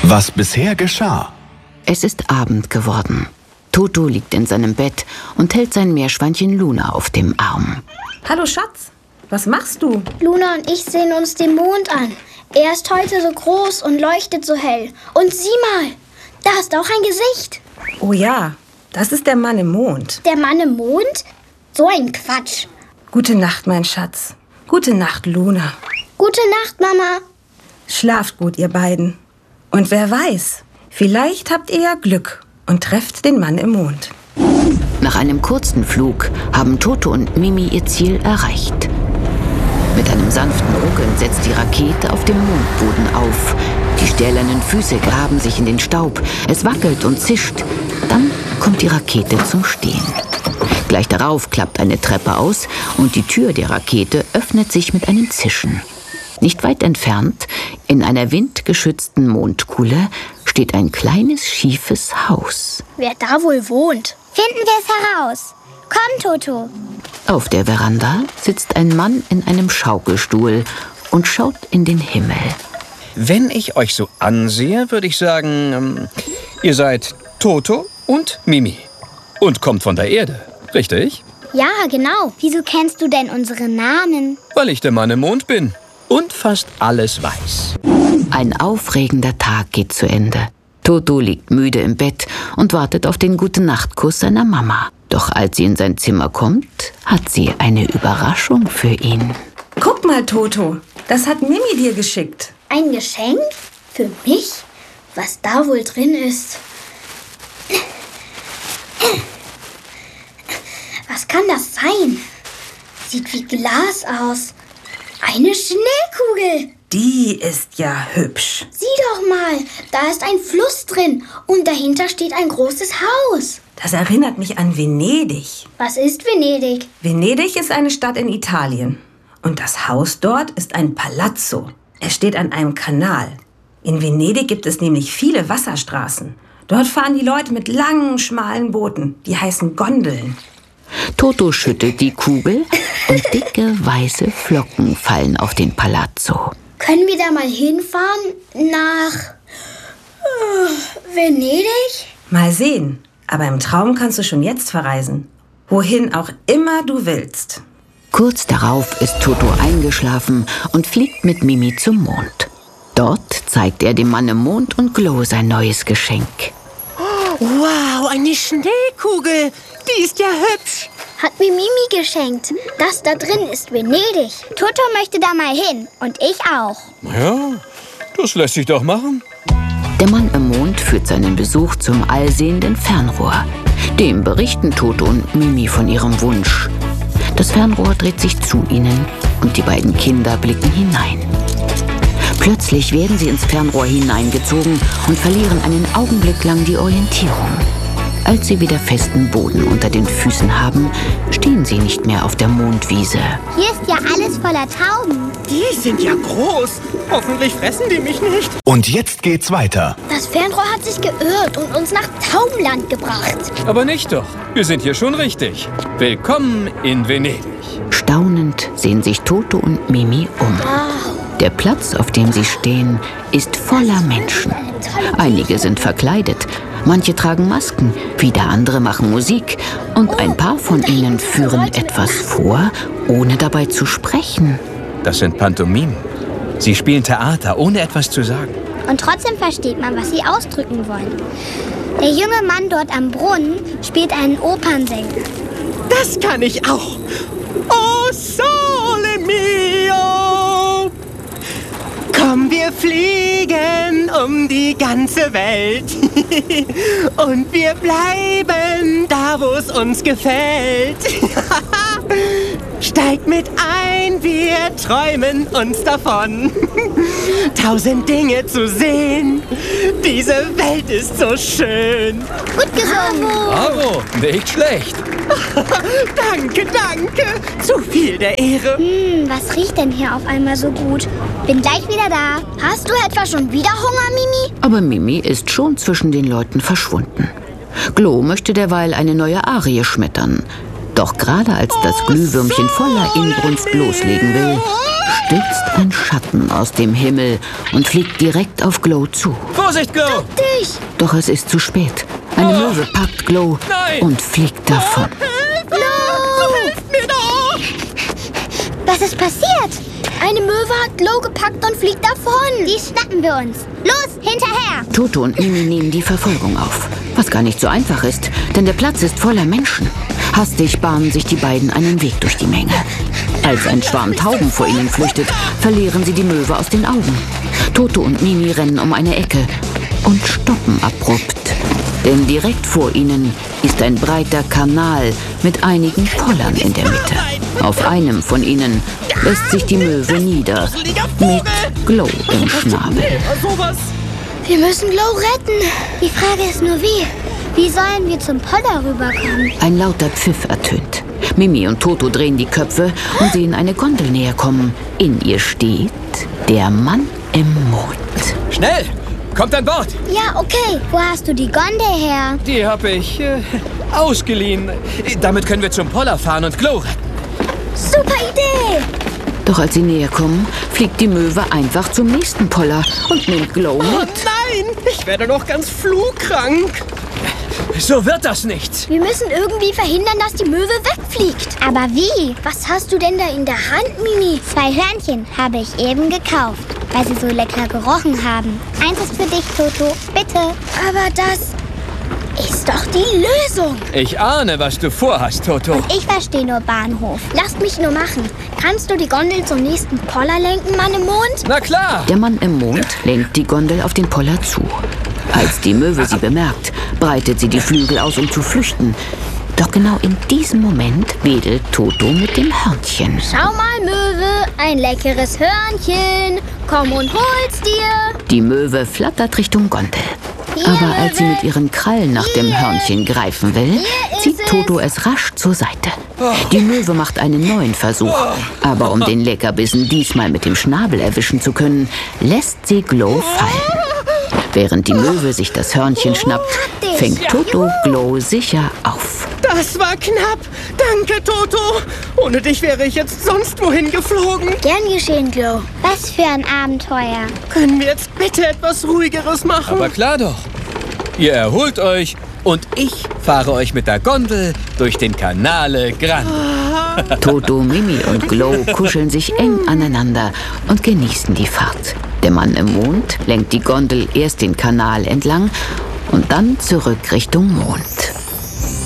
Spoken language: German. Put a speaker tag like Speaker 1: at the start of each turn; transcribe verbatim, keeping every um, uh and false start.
Speaker 1: Was bisher geschah.
Speaker 2: Es ist Abend geworden. Toto liegt in seinem Bett und hält sein Meerschweinchen Luna auf dem Arm.
Speaker 3: Hallo Schatz, was machst du?
Speaker 4: Luna und ich sehen uns den Mond an. Er ist heute so groß und leuchtet so hell. Und sieh mal, da ist auch ein Gesicht.
Speaker 3: Oh ja, das ist der Mann im Mond.
Speaker 4: Der Mann im Mond? So ein Quatsch.
Speaker 3: Gute Nacht, mein Schatz. Gute Nacht, Luna.
Speaker 4: Gute Nacht, Mama.
Speaker 3: Schlaft gut, ihr beiden. Und wer weiß, vielleicht habt ihr ja Glück und trefft den Mann im Mond.
Speaker 2: Nach einem kurzen Flug haben Toto und Mimi ihr Ziel erreicht. Mit einem sanften Ruckeln setzt die Rakete auf dem Mondboden auf. Die stählernen Füße graben sich in den Staub. Es wackelt und zischt. Dann kommt die Rakete zum Stehen. Gleich darauf klappt eine Treppe aus und die Tür der Rakete öffnet sich mit einem Zischen. Nicht weit entfernt, in einer windgeschützten Mondkuhle, steht ein kleines, schiefes Haus.
Speaker 4: Wer da wohl wohnt?
Speaker 5: Finden wir es heraus. Komm, Toto.
Speaker 2: Auf der Veranda sitzt ein Mann in einem Schaukelstuhl und schaut in den Himmel.
Speaker 6: Wenn ich euch so ansehe, würde ich sagen, ähm, ihr seid Toto und Mimi. Und kommt von der Erde, richtig?
Speaker 5: Ja, genau. Wieso kennst du denn unsere Namen?
Speaker 6: Weil ich der Mann im Mond bin und fast alles weiß.
Speaker 2: Ein aufregender Tag geht zu Ende. Toto liegt müde im Bett und wartet auf den Gute-Nacht-Kuss seiner Mama. Doch als sie in sein Zimmer kommt, hat sie eine Überraschung für ihn.
Speaker 3: Guck mal, Toto, das hat Mimi dir geschickt.
Speaker 4: Ein Geschenk? Für mich? Was da wohl drin ist? Was kann das sein? Sieht wie Glas aus. Eine Schneekugel.
Speaker 3: Die ist ja hübsch.
Speaker 4: Sieh doch mal, da ist ein Fluss drin und dahinter steht ein großes Haus.
Speaker 3: Das erinnert mich an Venedig.
Speaker 4: Was ist Venedig?
Speaker 3: Venedig ist eine Stadt in Italien. Und das Haus dort ist ein Palazzo. Es steht an einem Kanal. In Venedig gibt es nämlich viele Wasserstraßen. Dort fahren die Leute mit langen, schmalen Booten. Die heißen Gondeln.
Speaker 2: Toto schüttelt die Kugel und dicke, weiße Flocken fallen auf den Palazzo.
Speaker 4: Können wir da mal hinfahren? Nach äh, Venedig?
Speaker 3: Mal sehen. Aber im Traum kannst du schon jetzt verreisen. Wohin auch immer du willst.
Speaker 2: Kurz darauf ist Toto eingeschlafen und fliegt mit Mimi zum Mond. Dort zeigt er dem Mann im Mond und Glo sein neues Geschenk.
Speaker 7: Wow, eine Schneekugel. Die ist ja hübsch.
Speaker 4: Hat mir Mimi geschenkt. Das da drin ist Venedig.
Speaker 5: Toto möchte da mal hin. Und ich auch.
Speaker 6: Ja, das lässt sich doch machen.
Speaker 2: Der Mann im Mond führt seinen Besuch zum allsehenden Fernrohr. Dem berichten Toto und Mimi von ihrem Wunsch. Das Fernrohr dreht sich zu ihnen und die beiden Kinder blicken hinein. Plötzlich werden sie ins Fernrohr hineingezogen und verlieren einen Augenblick lang die Orientierung. Als sie wieder festen Boden unter den Füßen haben, stehen sie nicht mehr auf der Mondwiese.
Speaker 5: Hier ist ja alles voller Tauben.
Speaker 7: Die sind ja groß. Hoffentlich fressen die mich nicht.
Speaker 1: Und jetzt geht's weiter.
Speaker 4: Das Fernrohr hat sich geirrt und uns nach Taubenland gebracht.
Speaker 6: Aber nicht doch. Wir sind hier schon richtig. Willkommen in Venedig.
Speaker 2: Staunend sehen sich Toto und Mimi um.
Speaker 4: Wow.
Speaker 2: Der Platz, auf dem sie stehen, ist voller Menschen. Einige sind verkleidet, manche tragen Masken, wieder andere machen Musik und ein paar von ihnen führen etwas vor, ohne dabei zu sprechen.
Speaker 6: Das sind Pantomimen. Sie spielen Theater, ohne etwas zu sagen.
Speaker 5: Und trotzdem versteht man, was sie ausdrücken wollen. Der junge Mann dort am Brunnen spielt einen Opernsänger.
Speaker 7: Das kann ich auch. Oh, sole mio. Komm, wir fliegen um die ganze Welt. Und wir bleiben da, wo es uns gefällt. Steig mit ein, wir träumen uns davon. Tausend Dinge zu sehen. Diese Welt ist so schön.
Speaker 5: Gut gesungen.
Speaker 6: Bravo, nicht schlecht.
Speaker 7: Danke, danke. Zu viel der Ehre.
Speaker 5: Hm, was riecht denn hier auf einmal so gut? Bin gleich wieder da.
Speaker 4: Hast du etwa schon wieder Hunger, Mimi?
Speaker 2: Aber Mimi ist schon zwischen den Leuten verschwunden. Glo möchte derweil eine neue Arie schmettern. Doch gerade als das Glühwürmchen voller Inbrunst loslegen will, stürzt ein Schatten aus dem Himmel und fliegt direkt auf Glow zu.
Speaker 6: Vorsicht, Glow!
Speaker 4: Dich!
Speaker 2: Doch es ist zu spät. Eine Möwe packt Glow
Speaker 6: Nein!
Speaker 2: und fliegt davon.
Speaker 5: Was ist passiert?
Speaker 4: Eine Möwe hat Glow gepackt und fliegt davon.
Speaker 5: Die schnappen wir uns. Los, hinterher!
Speaker 2: Toto und Mimi nehmen die Verfolgung auf. Was gar nicht so einfach ist, denn der Platz ist voller Menschen. Hastig bahnen sich die beiden einen Weg durch die Menge. Als ein Schwarm Tauben vor ihnen flüchtet, verlieren sie die Möwe aus den Augen. Toto und Mimi rennen um eine Ecke und stoppen abrupt. Denn direkt vor ihnen ist ein breiter Kanal mit einigen Pollern in der Mitte. Auf einem von ihnen lässt sich die Möwe nieder, mit Glow im Schnabel.
Speaker 4: Wir müssen Glow retten.
Speaker 5: Die Frage ist nur wie. Wie sollen wir zum Poller rüberkommen?
Speaker 2: Ein lauter Pfiff ertönt. Mimi und Toto drehen die Köpfe und sehen eine Gondel näher kommen. In ihr steht der Mann im Mond.
Speaker 6: Schnell! Kommt an Bord!
Speaker 5: Ja, okay. Wo hast du die Gondel her?
Speaker 6: Die habe ich äh, ausgeliehen. Damit können wir zum Poller fahren und Glow retten.
Speaker 5: Super Idee!
Speaker 2: Doch als sie näher kommen, fliegt die Möwe einfach zum nächsten Poller und nimmt Glow
Speaker 7: Oh
Speaker 2: mit.
Speaker 7: nein, ich werde noch ganz flugkrank.
Speaker 6: So wird das nicht.
Speaker 4: Wir müssen irgendwie verhindern, dass die Möwe wegfliegt.
Speaker 5: Aber wie?
Speaker 4: Was hast du denn da in der Hand, Mimi?
Speaker 5: Zwei Hörnchen habe ich eben gekauft, weil sie so lecker gerochen haben. Eins ist für dich, Toto. Bitte.
Speaker 4: Aber das ist doch die Lösung.
Speaker 6: Ich ahne, was du vorhast, Toto.
Speaker 5: Ich verstehe nur Bahnhof.
Speaker 4: Lasst mich nur machen. Kannst du die Gondel zum nächsten Poller lenken, Mann im Mond?
Speaker 6: Na klar.
Speaker 2: Der Mann im Mond lenkt die Gondel auf den Poller zu. Als die Möwe sie bemerkt, breitet sie die Flügel aus, um zu flüchten. Doch genau in diesem Moment wedelt Toto mit dem Hörnchen.
Speaker 4: Schau mal, Möwe, ein leckeres Hörnchen. Komm und hol's dir.
Speaker 2: Die Möwe flattert Richtung Gondel.
Speaker 4: Hier,
Speaker 2: Aber als sie
Speaker 4: Möwe.
Speaker 2: mit ihren Krallen nach dem Hörnchen greifen will,
Speaker 4: Hier
Speaker 2: zieht
Speaker 4: ist
Speaker 2: Toto es rasch zur Seite. Die Möwe macht einen neuen Versuch. Aber um den Leckerbissen diesmal mit dem Schnabel erwischen zu können, lässt sie Glow fallen. Während die Möwe sich das Hörnchen schnappt, fängt Toto Glow sicher auf.
Speaker 7: Das war knapp. Danke, Toto. Ohne dich wäre ich jetzt sonst wohin geflogen.
Speaker 4: Gern geschehen, Glow.
Speaker 5: Was für ein Abenteuer.
Speaker 7: Können wir jetzt bitte etwas Ruhigeres machen?
Speaker 6: Aber klar doch. Ihr erholt euch und ich fahre euch mit der Gondel durch den Canale Grande.
Speaker 2: Toto, Mimi und Glow kuscheln sich eng aneinander und genießen die Fahrt. Der Mann im Mond lenkt die Gondel erst den Kanal entlang und dann zurück Richtung Mond.